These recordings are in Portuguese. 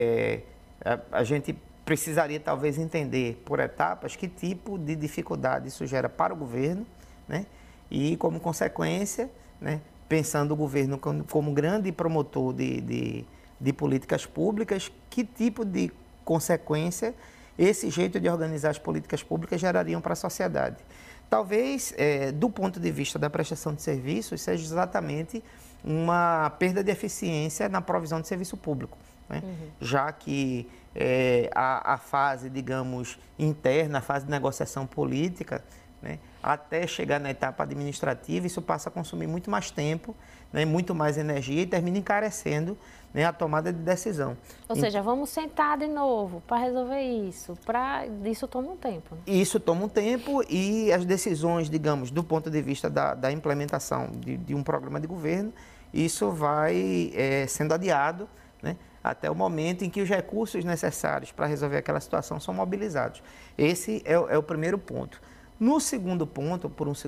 a gente precisaria talvez entender por etapas que tipo de dificuldade isso gera para o governo, né? E como consequência, né, pensando o governo como grande promotor de políticas públicas, que tipo de consequência esse jeito de organizar as políticas públicas gerariam para a sociedade. Talvez, do ponto de vista da prestação de serviços, seja exatamente uma perda de eficiência na provisão de serviço público, né? Já que a fase, digamos, interna, a fase de negociação política, né, até chegar na etapa administrativa, isso passa a consumir muito mais tempo, né, muito mais energia e termina encarecendo, né, a tomada de decisão. Ou seja, vamos sentar de novo para resolver isso. Isso toma um tempo. Né? Isso toma um tempo e as decisões, digamos, do ponto de vista da implementação de um programa de governo, isso vai sendo adiado, né, até o momento em que os recursos necessários para resolver aquela situação são mobilizados. Esse é o primeiro ponto. No segundo ponto, por um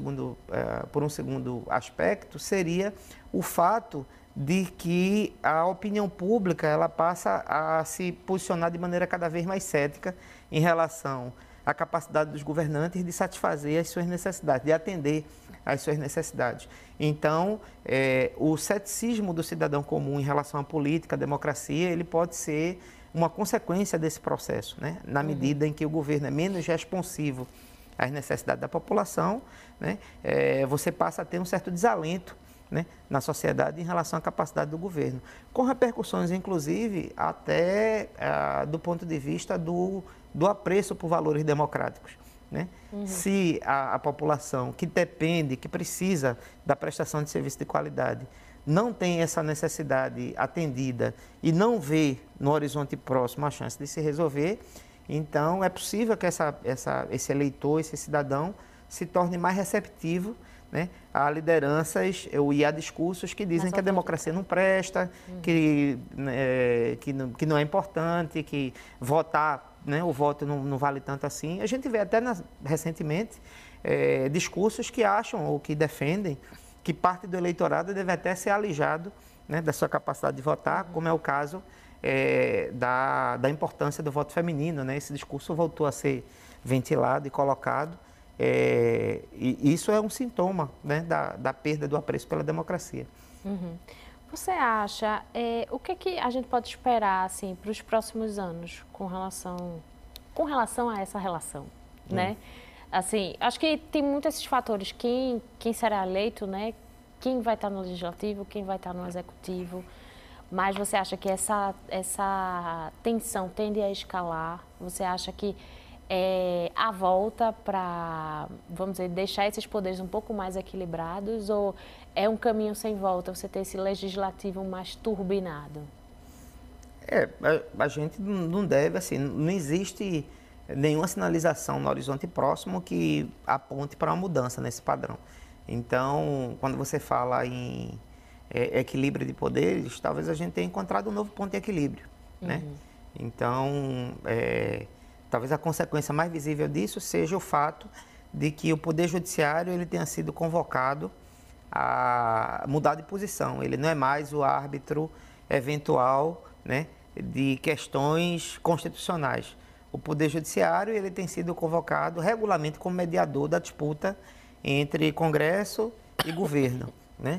segundo aspecto, seria o fato de que a opinião pública ela passa a se posicionar de maneira cada vez mais cética em relação à capacidade dos governantes de satisfazer as suas necessidades, de atender às suas necessidades. Então, o ceticismo do cidadão comum em relação à política, à democracia, ele pode ser uma consequência desse processo, né? Na medida em que o governo é menos responsivo às necessidades da população, né? Você passa a ter um certo desalento, né, na sociedade em relação à capacidade do governo, com repercussões, inclusive, até do ponto de vista do apreço por valores democráticos. Né? Se a população que depende, que precisa da prestação de serviço de qualidade, não tem essa necessidade atendida e não vê no horizonte próximo a chance de se resolver, então é possível que esse eleitor, esse cidadão, se torne mais receptivo, né, a lideranças e a discursos que dizem que a democracia não presta, que não é importante, que votar, né, o voto não vale tanto assim. A gente vê até recentemente discursos que acham ou que defendem que parte do eleitorado deve até ser alijado, né, da sua capacidade de votar, como é o caso da importância do voto feminino. Né? Esse discurso voltou a ser ventilado e colocado. E isso é um sintoma, né, da perda do apreço pela democracia. Você acha, o que a gente pode esperar assim, para os próximos anos com relação a essa relação? Né? Assim, acho que tem muitos esses fatores, quem será eleito, né? Quem vai estar no legislativo, quem vai estar no executivo, mas você acha que essa tensão tende a escalar? Você acha que a volta para, vamos dizer, deixar esses poderes um pouco mais equilibrados, ou é um caminho sem volta você ter esse legislativo mais turbinado? A gente não deve, assim, não existe nenhuma sinalização no horizonte próximo que aponte para uma mudança nesse padrão. Então, quando você fala em equilíbrio de poderes, talvez a gente tenha encontrado um novo ponto de equilíbrio, né? Então, talvez a consequência mais visível disso seja o fato de que o Poder Judiciário ele tenha sido convocado a mudar de posição. Ele não é mais o árbitro eventual, né, de questões constitucionais. O Poder Judiciário ele tem sido convocado regularmente como mediador da disputa entre Congresso e governo. Né?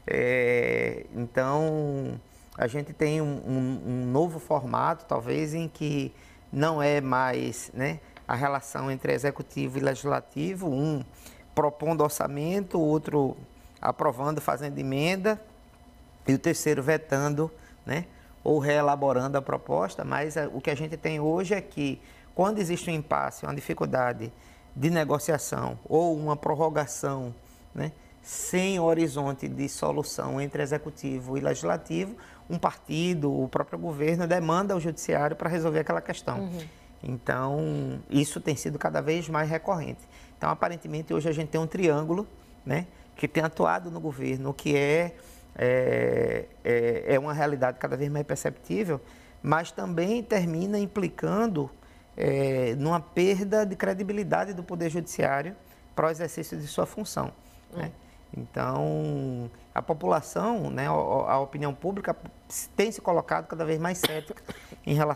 Então, a gente tem um novo formato, talvez, em que não é mais, né, a relação entre executivo e legislativo, um propondo orçamento, o outro aprovando, fazendo emenda, e o terceiro vetando, né, ou reelaborando a proposta. Mas o que a gente tem hoje é que, quando existe um impasse, uma dificuldade de negociação ou uma prorrogação, né, sem horizonte de solução entre executivo e legislativo, um partido, o próprio governo, demanda ao judiciário para resolver aquela questão. Então, isso tem sido cada vez mais recorrente. Então, aparentemente, hoje a gente tem um triângulo, né, que tem atuado no governo, o que é uma realidade cada vez mais perceptível, mas também termina implicando numa perda de credibilidade do Poder Judiciário para o exercício de sua função. Né? Então, a população, né, a opinião pública tem se colocado cada vez mais cética em relação